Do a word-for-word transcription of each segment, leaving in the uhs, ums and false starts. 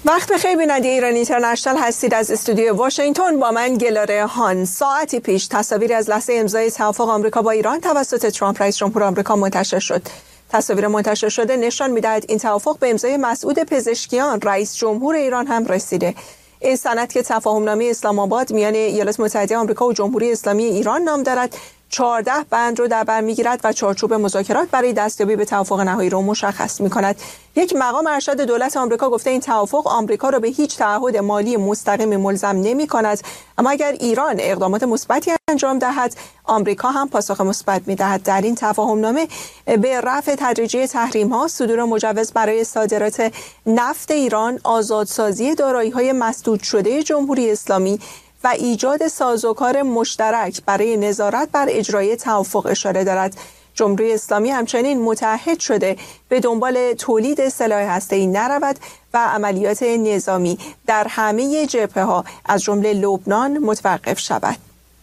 وقت بخیر بیننده ایران اینترنشنال هستید. از استودیو واشنگتن با من گلاره هان. ساعتی پیش تصاویری از لحظه امضای توافق آمریکا با ایران توسط ترامپ رئیس جمهور آمریکا منتشر شد. تصاویر منتشر شده نشان می‌دهد این توافق به امضای مسعود پزشکیان رئیس جمهور ایران هم رسیده. این سند که تفاهمنامه اسلام آباد میان ایالات متحده آمریکا و جمهوری اسلامی ایران نام دارد، چهارده بند رو در بر میگیرد و چارچوب مذاکرات برای دستیابی به توافق نهایی رو مشخص می‌کند. یک مقام ارشد دولت آمریکا گفته این توافق آمریکا را به هیچ تعهد مالی مستقیم ملزم نمی‌کند، اما اگر ایران اقدامات مثبتی انجام دهد، آمریکا هم پاسخ مثبت می‌دهد. در این تفاهمنامه به رفع تدریجی تحریم‌ها، صدور مجوز برای صادرات نفت ایران، آزادسازی دارایی‌های مسدود شده جمهوری اسلامی و ایجاد سازوکار مشترک برای نظارت بر اجرای توافق اشاره دارد. جمهوری اسلامی همچنین متعهد شده به دنبال تولید سلاح هسته‌ای نرود و عملیات نظامی در همه جبهه‌ها از جمله لبنان متوقف شود.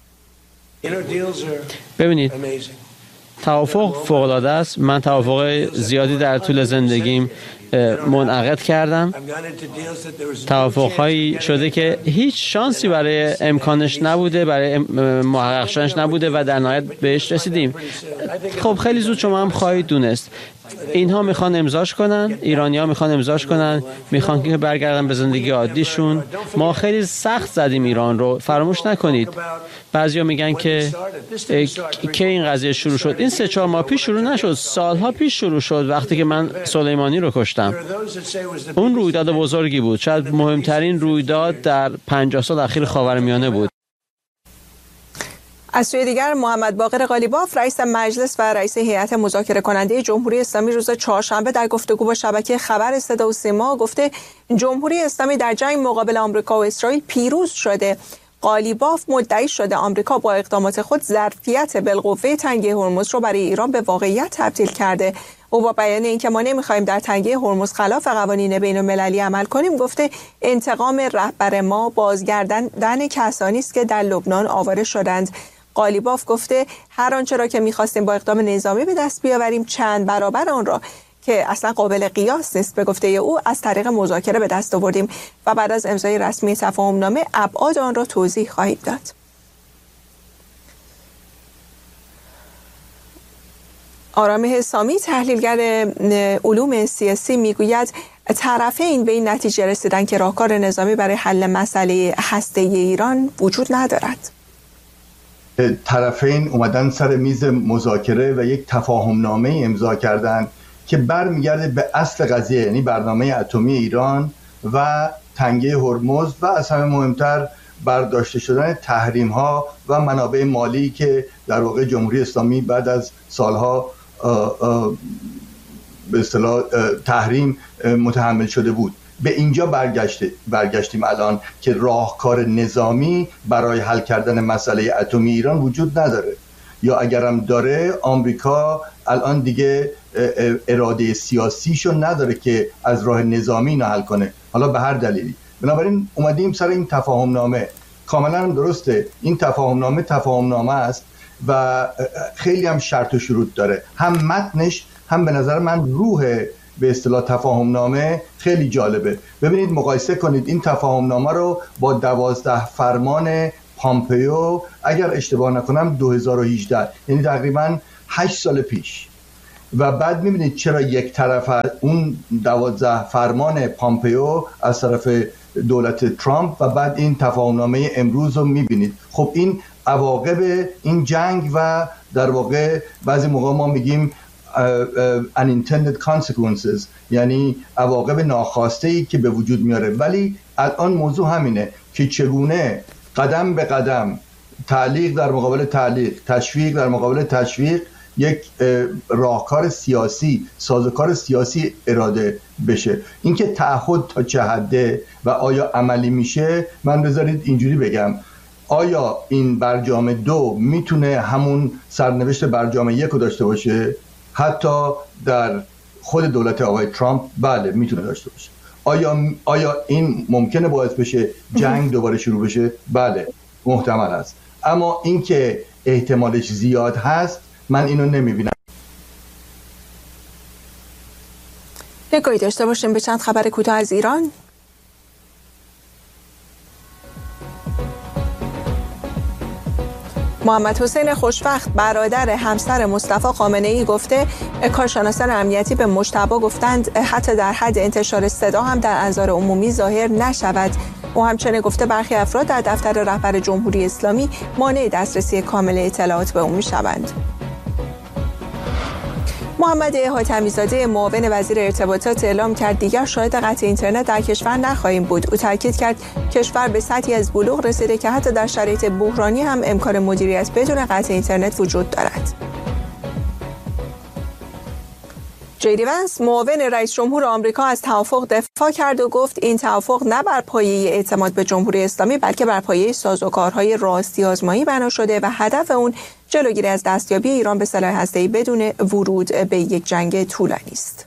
ببینید، توافق فوق‌العاده است. من توافق زیادی در طول زندگیم منعقد کردم. توافق‌هایی شده که هیچ شانسی برای امکانش نبوده، برای محقق شدنش نبوده و در نهایت بهش رسیدیم. خب خیلی زود شما هم خواهید دونست اینها میخوان امضاش کنن، ایرانی‌ها میخوان امضاش کنن، میخوان که برگردن به زندگی عادیشون. ما خیلی سخت زدیم ایران رو، فراموش نکنید. بعضیا میگن که که این قضیه شروع شد. این سه چهار ماه پیش شروع نشد، سالها پیش شروع شد، وقتی که من سلیمانی رو کشتم. اون رویداد بزرگی بود، شاید مهمترین رویداد در پنجاه سال اخیر خاورمیانه بود. از سوی دیگر محمد باقر قالیباف رئیس مجلس و رئیس هیئت مذاکره کننده جمهوری اسلامی روز چهارشنبه در گفتگو با شبکه خبر صدا و سیما گفته جمهوری اسلامی در جنگ مقابل آمریکا و اسرائیل پیروز شده. قالیباف مدعی شده آمریکا با اقدامات خود ظرفیت بالقوه تنگه هرمز رو برای ایران به واقعیت تبدیل کرده. او با بیان اینکه ما نمی‌خوایم در تنگه هرمز خلاف قوانین بین‌المللی عمل کنیم گفته انتقام رهبر ما بازگرداندن کسانی است که در لبنان آواره شدند. قالیباف گفته هر آنچه را که می‌خواستیم با اقدام نظامی به دست بیاوریم چند برابر آن را که اصلا قابل قیاس نیست به گفته او از طریق مذاکره به دست آوردیم و بعد از امضای رسمی تفاهمنامه ابعاد آن را توضیح خواهید داد. آرام حسامی تحلیلگر علوم سیاسی میگوید طرفین به این نتیجه رسیدن که راهکار نظامی برای حل مسئله هسته‌ای ایران وجود ندارد. طرفین اومدن سر میز مذاکره و یک تفاهمنامه امضا کردن که برمیگرده به اصل قضیه، یعنی برنامه اتمی ایران و تنگه هرمز و از همه مهمتر برداشته شدن تحریم ها و منابع مالی که در واقع جمهوری اسلامی بعد از سالها آه آه به اصطلاح تحریم متحمل شده بود. به اینجا برگشته برگشتیم الان که راهکار نظامی برای حل کردن مسئله اتمی ایران وجود نداره، یا اگرم داره آمریکا الان دیگه اراده سیاسیشو نداره که از راه نظامی اینو حل کنه، حالا به هر دلیلی. بنابراین اومدیم سر این تفاهمنامه. کاملا هم درسته، این تفاهمنامه تفاهمنامه است و خیلی هم شرط و شروط داره، هم متنش هم به نظر من روح به اصطلاح تفاهمنامه خیلی جالبه. ببینید، مقایسه کنید این تفاهمنامه رو با دوازده فرمان پامپئو اگر اشتباه نکنم دو هزار و هجده، یعنی تقریبا هشت سال پیش، و بعد میبینید چرا یک طرف اون دوازده فرمان پامپئو از طرف دولت ترامپ و بعد این تفاهمنامه امروز رو میبینید. خب این عواقب این جنگ و در واقع بعضی موقع ما میگیم unintended consequences، یعنی عواقب ناخواسته‌ای که به وجود میاره. ولی الان موضوع همینه که چگونه قدم به قدم، تعلیق در مقابل تعلیق، تشویق در مقابل تشویق، یک راهکار سیاسی، سازوکار سیاسی اراده بشه. اینکه تعهد تا چه حده و آیا عملی میشه، من بذارید اینجوری بگم، آیا این برجام دو میتونه همون سرنوشت برجام یک رو داشته باشه؟ حتی در خود دولت آقای ترامپ بله میتونه داشته باشه. آیا آیا این ممکنه باعث بشه جنگ دوباره شروع بشه؟ بله محتمل است. اما اینکه احتمالش زیاد هست، من اینو نمیبینم. نگاهی داشته باشیم به چند خبر کوتاه از ایران. محمد حسین خوشوقت برادر همسر مصطفی خامنه‌ای گفته کارشناسان امنیتی به مجتبی گفتند حتی در حد انتشار صدا هم در انظار عمومی ظاهر نشود. او همچنین گفته برخی افراد در دفتر رهبر جمهوری اسلامی مانع دسترسی کامل اطلاعات به او می‌شوند. محمد حاتمی زاده معاون وزیر ارتباطات اعلام کرد دیگر شاهد قطع اینترنت در کشور نخواهیم بود. او تاکید کرد کشور به سطحی از بلوغ رسیده که حتی در شرایط بحرانی هم امکان مدیریت بدون قطع اینترنت وجود دارد. جی دی ونس معاون رئیس جمهور آمریکا از توافق دفاع کرد و گفت این توافق نه بر پایه اعتماد به جمهوری اسلامی بلکه بر پایه سازوکارهای راستی آزمایی بنا شده و هدف اون جلوگیری از دستیابی ایران به سلاح هسته‌ای بدون ورود به یک جنگ طولانی است.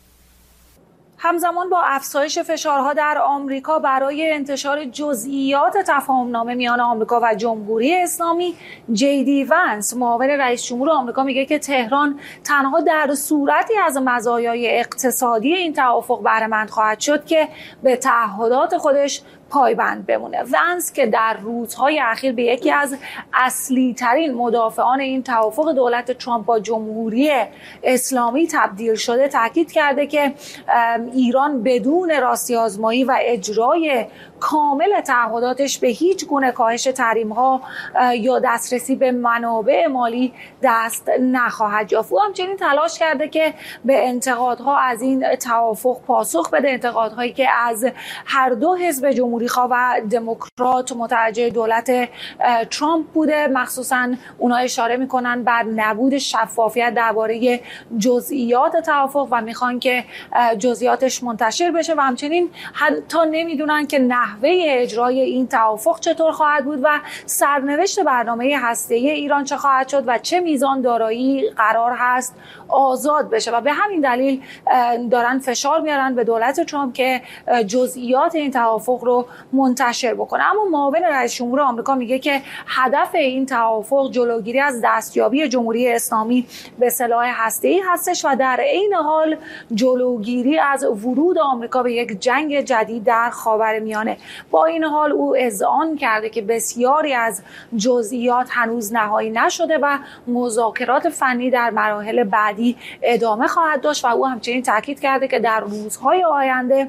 همزمان با افزایش فشارها در آمریکا برای انتشار جزئیات تفاهمنامه میان آمریکا و جمهوری اسلامی، جی دی ونس معاون رئیس جمهور آمریکا میگه که تهران تنها در صورتی از مزایای اقتصادی این توافق بهره مند خواهد شد که به تعهدات خودش پایبند بمونه. ونس که در روزهای اخیر به یکی از اصلی ترین مدافعان این توافق دولت ترامپ با جمهوری اسلامی تبدیل شده، تاکید کرده که ایران بدون راستی آزمایی و اجرای کامل تعهداتش به هیچ گونه کاهش تحریم‌ها یا دسترسی به منابع مالی دست نخواهد یافت. او همچنین تلاش کرده که به انتقادها از این توافق پاسخ بده، انتقادهایی که از هر دو حزب جمهوری خواه و دموکرات متوجه دولت ترامپ بوده. مخصوصا اونا اشاره میکنن بر نبود شفافیت درباره جزئیات توافق و میخوان که جزئیاتش منتشر بشه و همچنین حتی نمیدونن که نحوه اجرای این توافق چطور خواهد بود و سرنوشت برنامه هسته‌ای ایران چه خواهد شد و چه میزان دارایی قرار هست آزاد بشه و به همین دلیل دارن فشار میارن به دولت ترامپ که جزئیات این توافق رو منتشر بکنه. اما معاون رئیس جمهور آمریکا میگه که هدف این توافق جلوگیری از دستیابی جمهوری اسلامی به سلاح هسته‌ای هستش و در عین حال جلوگیری از ورود آمریکا به یک جنگ جدید در خاورمیانه. با این حال او اذعان کرده که بسیاری از جزئیات هنوز نهایی نشده و مذاکرات فنی در مراحل بعدی ادامه خواهد داشت و او همچنین تاکید کرده که در روزهای آینده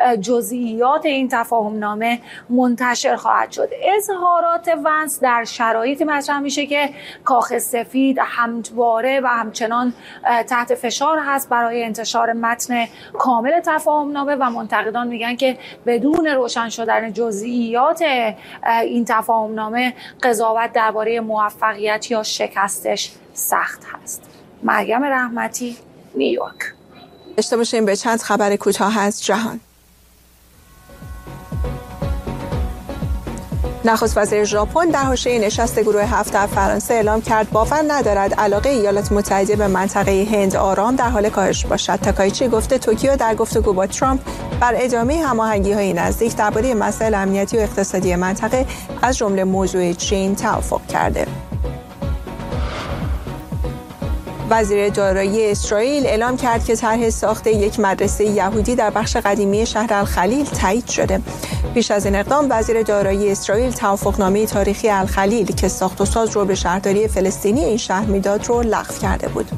جزئیات این تفاهمنامه منتشر خواهد شد. اظهارات ونس در شرایطی مطرح میشه که کاخ سفید همواره و همچنان تحت فشار هست برای انتشار متن کامل تفاهمنامه و منتقدان میگن که بدون روشن شدن جزئیات این تفاهمنامه قضاوت درباره موفقیت یا شکستش سخت هست. مریم رحمتی، نیویورک. داشته باشیم به چند خبر کوتاه از جهان. نخست وزیر ژاپن در حاشیه نشست گروه هفت در فرانسه اعلام کرد باور ندارد علاقه ایالات متحده به منطقه هند آرام در حال کاهش باشد. تاکایچی گفته توکیو در گفتگو با ترامپ بر ادامه هماهنگی‌های نزدیک درباره مسائل امنیتی و اقتصادی منطقه از جمله موضوع چین توافق کرده. وزیر دارایی اسرائیل اعلام کرد که طرح ساخت یک مدرسه یهودی در بخش قدیمی شهر الخلیل تایید شده. پیش از این اقدام وزیر دارایی اسرائیل توافقنامه تاریخی الخلیل که ساخت و ساز رو به شهرداری فلسطینی این شهر میداد رو لغو کرده بود.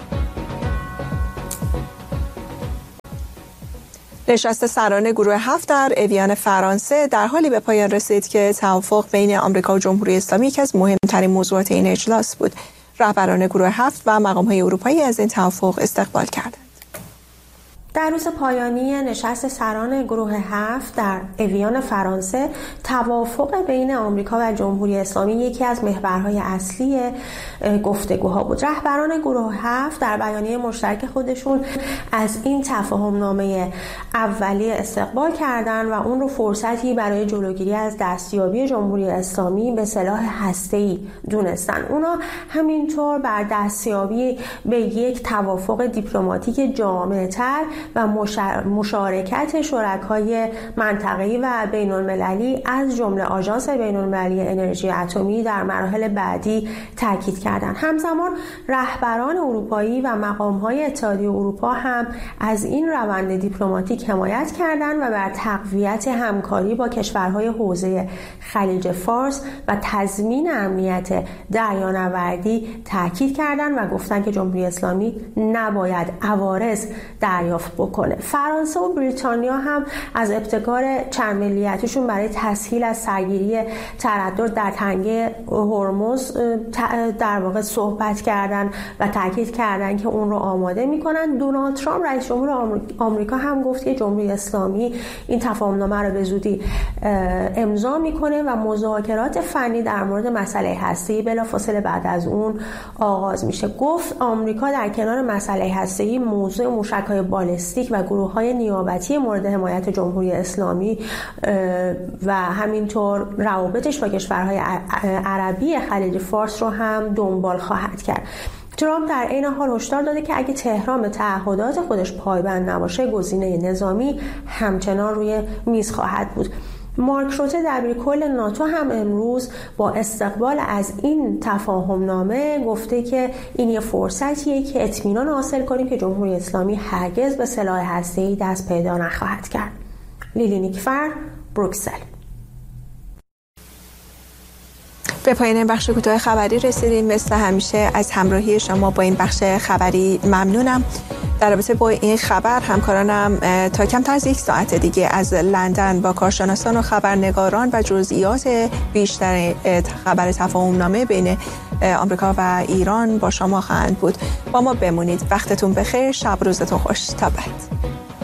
نشست سران گروه هفت در اوین فرانسه در حالی به پایان رسید که توافق بین آمریکا و جمهوری اسلامی یکی از مهمترین موضوعات این اجلاس بود. رهبران گروه هفت و مقام‌های اروپایی از این توافق استقبال کردند. در روز پایانی نشست سران گروه هفت در اوین فرانسه، توافق بین آمریکا و جمهوری اسلامی یکی از محورهای اصلی گفتگوها بود. رهبران گروه هفت در بیانیه مشترک خودشون از این تفاهمنامه اولیه استقبال کردند و اون رو فرصتی برای جلوگیری از دستیابی جمهوری اسلامی به سلاح هسته‌ای دونستن. اونا همینطور بر دستیابی به یک توافق دیپلماتیک جامع‌تر و مشارکت شرکای منطقه‌ای و بین‌المللی از جمله آژانس بین‌المللی انرژی اتمی در مراحل بعدی تاکید کردند. همزمان رهبران اروپایی و مقام‌های اتحادیه اروپا هم از این روند دیپلماتیک حمایت کردند و بر تقویت همکاری با کشورهای حوزه خلیج فارس و تضمین امنیت دریانوردی تاکید کردند و گفتند که جمهوری اسلامی نباید عوارض دریافت بکنه. فرانسه و بریتانیا هم از ابتکار چند ملیتیشون برای تسهیل از سرگیری تردد در تنگه هرمز در واقع صحبت کردن و تاکید کردن که اون رو آماده میکنن. دونالد ترامپ رئیس جمهور آمریکا هم گفت که جمهوری اسلامی این تفاهمنامه رو به زودی امضا میکنه و مذاکرات فنی در مورد مسئله هسته‌ای بلافاصله بعد از اون آغاز میشه. گفت آمریکا در کنار مسئله هسته‌ای موضوع موشک‌های بالستیک و گروه‌های نیابتی مورد حمایت جمهوری اسلامی و همینطور روابطش با کشورهای عربی خلیج فارس رو هم دنبال خواهد کرد. ترامپ در این حال هشدار داده که اگه تهران به تعهدات خودش پایبند نباشه گزینه نظامی همچنان روی میز خواهد بود. مارک روته دبیرکل ناتو هم امروز با استقبال از این تفاهمنامه گفته که این یه فرصتیه که اطمینان حاصل کنیم که جمهوری اسلامی هرگز به سلاح هسته‌ای دست پیدا نخواهد کرد. لیلی نیکفر، بروکسل. به پایان این بخش کوتاه خبری رسیدیم. مثل همیشه از همراهی شما با این بخش خبری ممنونم. در رابطه با این خبر همکارانم تا کمتر از یک ساعت دیگه از لندن با کارشناسان و خبرنگاران و جزئیات بیشتر خبر تفاهمنامه بین آمریکا و ایران با شما خواهند بود. با ما بمونید. وقتتون بخیر. شب روزتون خوش. تا بعد.